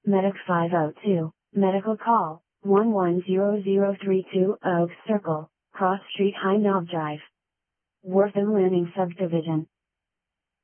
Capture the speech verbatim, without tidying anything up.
Medic five oh two, Medical Call, one one zero zero three two Oak Circle, Cross Street High Knob Drive. Wortham Learning Subdivision.